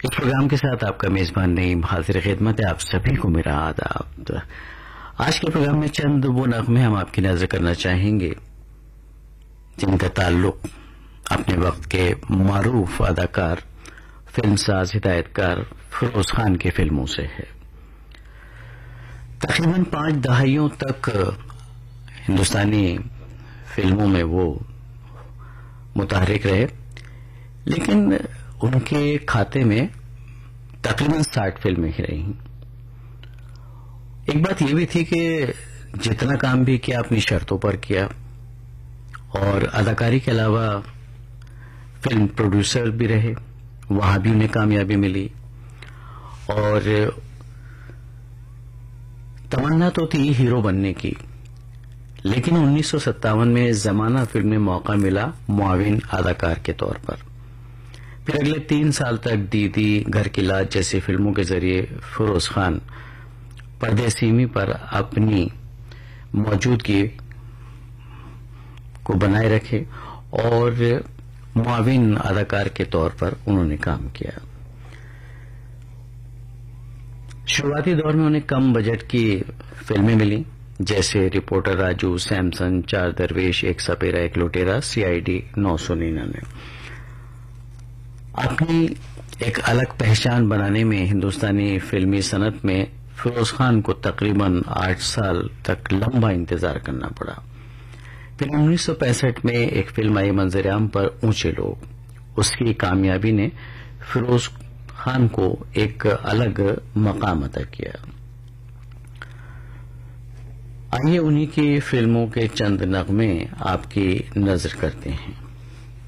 اس programme کے ساتھ آپ کا میزبان نعیم حاضر خدمت ہے. آپ سبھی کو میرا آداب. آج کے پروگرام میں چند وہ نغمے ہم آپ کی نظر کرنا چاہیں گے جن کا تعلق اپنے وقت کے معروف اداکار، فلم ساز، ہدایت کار فیروز خان کی فلموں سے ہے. تقریباً 5 دہائیوں تک ہندوستانی فلموں میں وہ متحرک رہے، لیکن ان کے کھاتے میں تقریباً 60 فلمیں ہی رہی. ایک بات یہ بھی تھی کہ جتنا کام بھی کیا اپنی شرطوں پر کیا، اور اداکاری کے علاوہ فلم پروڈیوسر بھی رہے، وہاں بھی انہیں کامیابی ملی. اور تمنا تو تھی ہیرو بننے کی، لیکن 1957 میں زمانہ فلم میں موقع ملا معاون اداکار کے طور پر. پھر اگلے 3 سال تک دیدی، گھر کی لاج جیسی فلموں کے ذریعے فیروز خان پردے سیمی پر اپنی موجودگی کو بنائے رکھے اور معاون اداکار کے طور پر انہوں نے کام کیا. شروعاتی دور میں انہیں کم بجٹ کی فلمیں ملی، جیسے رپورٹر راجو، سیمسن، 4 درویش، ایک سپیرا ایک لوٹیرا، CID 999. اپنی ایک الگ پہچان بنانے میں ہندوستانی فلمی صنعت میں فیروز خان کو تقریباً 8 سال تک لمبا انتظار کرنا پڑا. پھر 1965 میں ایک فلم آئی منظر عام پر، اونچے لوگ. اس کی کامیابی نے فیروز خان کو ایک الگ مقام عطا کیا. آئیے انہی کی فلموں کے چند نغمے آپ کی نظر کرتے ہیں.